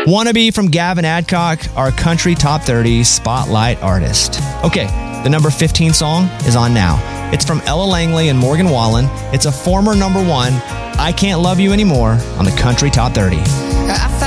Wannabe from Gavin Adcock, our country top 30 spotlight artist. Okay, the number 15 song is on now. It's from Ella Langley and Morgan Wallen. It's a former number 1, I Can't Love You Anymore, on the country top 30. I